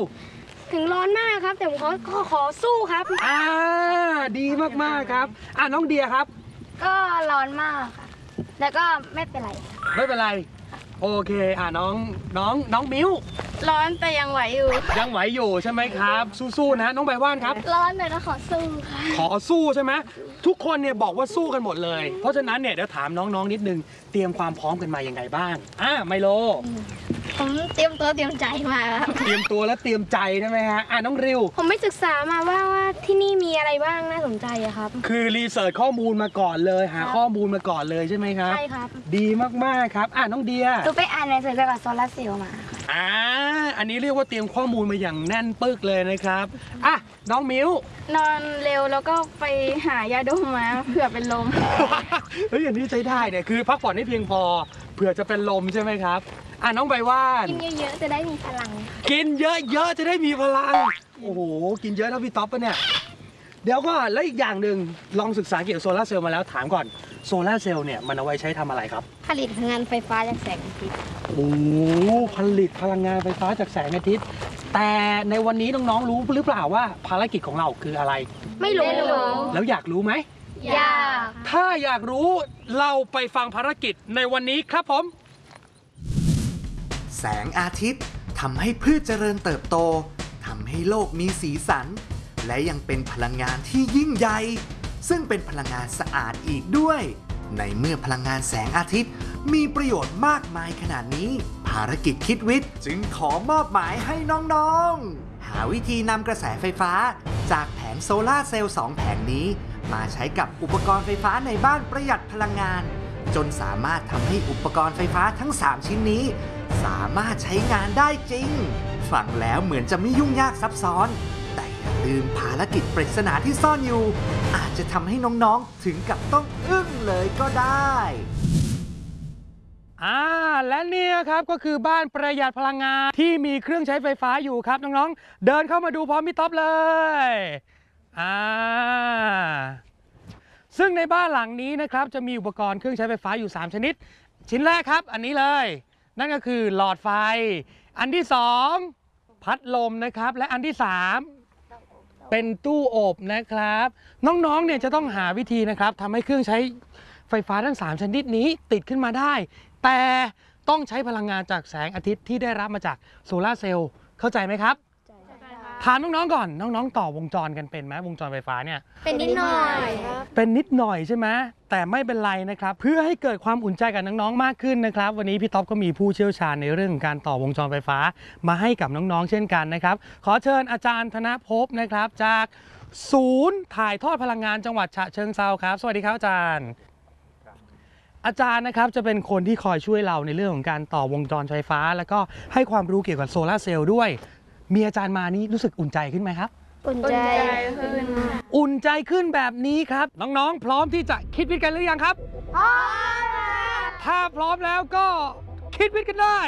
ถึงร้อนมากครับแต่ผมขอสู้ครับดีมากๆครับน้องเดียครับก็ร้อนมากค่ะแต่ก็ไม่เป็นไรไม่เป็นไรโอเคน้องมิ้วร้อนแต่ยังไหวอยู่ใช่ไหมครับสู้ๆนะน้องใบว่านครับร้อนแต่ก็ขอสู้ค่ะขอสู้ใช่ไหมทุกคนเนี่ยบอกว่าสู้กันหมดเลยเพราะฉะนั้นเนี่ยเดี๋ยวถามน้องๆนิดนึงเตรียมความพร้อมกันมายังไงบ้างไมโลผมเตรียมตัวเตรียมใจมาครับเตรียมตัวและเตรียมใจใช่ไหมฮะน้องริวผมไม่ศึกษามาว่าที่นี่มีอะไรบ้างน่าสนใจอะครับคือรีเสิร์ชข้อมูลมาก่อนเลยหาข้อมูลมาก่อนเลยใช่ไหมครับใช่ครับดีมากๆครับน้องเดียดูไปอ่านในสื่อเกี่ยวกับโซลาร์เซลล์มาอันนี้เรียกว่าเตรียมข้อมูลมาอย่างแน่นปึกเลยนะครับน้องมิ้วนอนเร็วแล้วก็ไปหายาดมมาเผื่อเป็นลมเฮ้ยอย่างนี้ใจได้เนี่ยคือพักผ่อนให้เพียงพอเผื่อจะเป็นลมใช่ไหมครับน้องใบว่านกินเยอะๆจะได้มีพลังกินเยอะๆจะได้มีพลังโอ้โหกินเยอะแล้วพี่ท็อปปะเนี่ยเดี๋ยวก็แล้วอีกอย่างหนึ่งลองศึกษาเกี่ยวกับโซลาร์เซลล์มาแล้วถามก่อนโซลาร์เซลล์เนี่ยมันเอาไว้ใช้ทำอะไรครับผลิตพลังงานไฟฟ้าจากแสงอาทิตย์โอ้ผลิตพลังงานไฟฟ้าจากแสงอาทิตย์แต่ในวันนี้น้องๆรู้หรือเปล่าว่าภารกิจของเราคืออะไรไม่รู้แล้วอยากรู้ไหมอยากถ้าอยากรู้เราไปฟังภารกิจในวันนี้ครับผมแสงอาทิตย์ทำให้พืชเจริญเติบโตทำให้โลกมีสีสันและยังเป็นพลังงานที่ยิ่งใหญ่ซึ่งเป็นพลังงานสะอาดอีกด้วยในเมื่อพลังงานแสงอาทิตย์มีประโยชน์มากมายขนาดนี้ภารกิจคิดวิทย์จึงขอมอบหมายให้น้องๆหาวิธีนำกระแสไฟฟ้าจากแผงโซลาร์เซลล์2แผงนี้มาใช้กับอุปกรณ์ไฟฟ้าในบ้านประหยัดพลังงานจนสามารถทำให้อุปกรณ์ไฟฟ้าทั้ง3ชิ้นนี้สามารถใช้งานได้จริงฟังแล้วเหมือนจะไม่ยุ่งยากซับซ้อนแต่อย่าลืมภารกิจปริศนาที่ซ่อนอยู่อาจจะทำให้น้องๆถึงกับต้องอึ้งเลยก็ได้และนี่ครับก็คือบ้านประหยัดพลังงานที่มีเครื่องใช้ไฟฟ้าอยู่ครับน้องๆเดินเข้ามาดูพร้อมพี่ท็อปเลยซึ่งในบ้านหลังนี้นะครับจะมีอุปกรณ์เครื่องใช้ไฟฟ้าอยู่3ชนิดชิ้นแรกครับอันนี้เลยนั่นก็คือหลอดไฟอันที่2พัดลมนะครับและอันที่3เป็นตู้อบนะครับน้องๆเนี่ยจะต้องหาวิธีนะครับทำให้เครื่องใช้ไฟฟ้าทั้ง3ชนิดนี้ติดขึ้นมาได้แต่ต้องใช้พลังงานจากแสงอาทิตย์ที่ได้รับมาจากโซลาร์เซลล์เข้าใจไหมครับถามน้องๆก่อนน้องๆต่อวงจรกันเป็นไหมวงจรไฟฟ้าเนี่ยเป็นนิดหน่อยครับเป็นนิดหน่อยใช่ไหมแต่ไม่เป็นไรนะครับเพื่อให้เกิดความอุ่นใจกับน้องๆมากขึ้นนะครับวันนี้พี่ท็อปก็มีผู้เชี่ยวชาญในเรื่องของการต่อวงจรไฟฟ้ามาให้กับน้องๆเช่นกันนะครับขอเชิญอาจารย์ธนภพนะครับจากศูนย์ถ่ายทอดพลังงานจังหวัดฉะเชิงเทราครับสวัสดีครับอาจารย์นะครับจะเป็นคนที่คอยช่วยเราในเรื่องของการต่อวงจรไฟฟ้าแล้วก็ให้ความรู้เกี่ยวกับโซลาร์เซลล์ด้วยมีอาจารย์มานี่รู้สึกอุ่นใจขึ้นไหมครับอุ่นใจขึ้นแบบนี้ครับน้องๆพร้อมที่จะคิดวิทย์กันหรือยังครับพร้อมถ้าพร้อมแล้วก็คิดวิทย์กันได้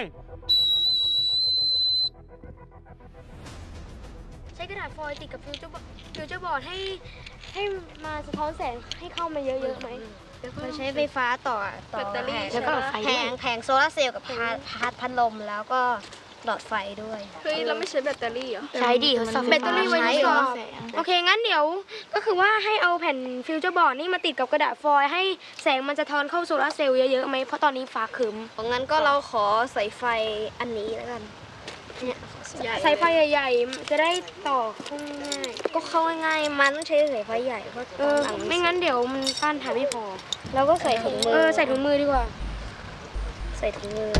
ใช้กระดาษฟอยล์ติดกับฟิวเจอร์บอร์ดให้มาสะท้อนแสงให้เข้ามาเยอะๆไหมเราใช้ไฟฟ้าต่อแบตเตอรี่แล้วก็แผงโซลาร์เซลล์กับพัดลมแล้วก็หลอดไฟด้วยเราไม่ใช้แบตเตอรี่เหรอใช้ดิแบตเตอรี่ไว้ที่สอบโอเคงั้นเดี๋ยวก็คือว่าให้เอาแผ่นฟิวเจอร์บอร์ดนี่มาติดกับกระดาษฟอยล์ให้แสงมันจะทอนเข้าโซลาร์เซลล์เยอะๆไหมเพราะตอนนี้ฟ้าครึ้มงั้นก็เราขอใส่ไฟอันนี้แล้วกันสายไฟใหญ่ๆจะได้ต่อเข้าง่ายก็เข้าง่ายมันต้องใช้สายไฟใหญ่เพราะไม่งั้นเดี๋ยวมันต้านทานไม่พอเราก็ใส่ถุงมือใส่ถุงมือดีกว่าใส่ถุงมือ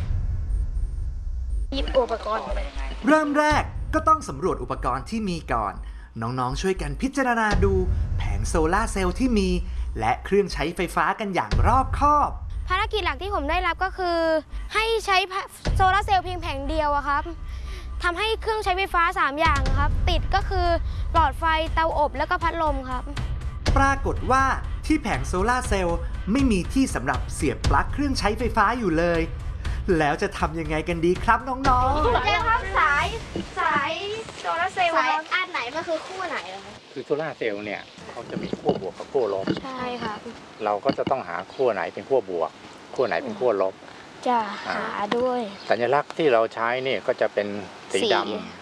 หยิบอุปกรณ์เริ่มแรกก็ต้องสำรวจอุปกรณ์ที่มีก่อนน้องๆช่วยกันพิจารณาดูแผงโซลาร์เซลล์ที่มีและเครื่องใช้ไฟฟ้ากันอย่างรอบคอบภารกิจหลักที่ผมได้รับก็คือให้ใช้โซลาร์เซลล์เพียงแผงเดียวครับทำให้เครื่องใช้ไฟฟ้า3อย่างครับติดก็คือหลอดไฟเตาอบแล้วก็พัดลมครับปรากฏว่าที่แผงโซลาร์เซลล์ไม่มีที่สำหรับเสียบปลั๊กเครื่องใช้ไฟฟ้าอยู่เลยแล้วจะทำยังไงกันดีครับน้องๆจะครับสายโซลาร์เซลล์อันไหนมันคือคู่ไหนคือโซลาร์เซลล์เนี่ยเขาจะมีขั้วบวกกับขั้วลบใช่ค่ะเราก็จะต้องหาขั้วไหนเป็นขั้วบวกขั้วไหนเป็นขั้วลบจะหาด้วยสัญลักษณ์ที่เราใช้นี่ก็จะเป็นสีด